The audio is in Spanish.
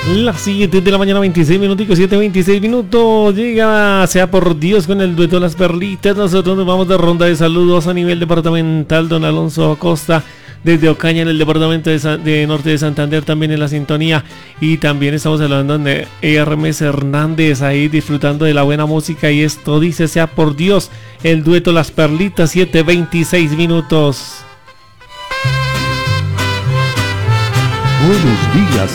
Las 7 de la mañana, 26 minuticos, 7:26 minutos. Llega, sea por Dios, con el dueto de las perlitas. Nosotros nos vamos de ronda de saludos a nivel departamental. Don Alonso Acosta, desde Ocaña, en el departamento de Norte de Santander, también en la sintonía. Y también estamos hablando de Hermes Hernández, ahí disfrutando de la buena música. Y esto dice, sea por Dios, el dueto Las Perlitas, 7:26 minutos. Buenos días,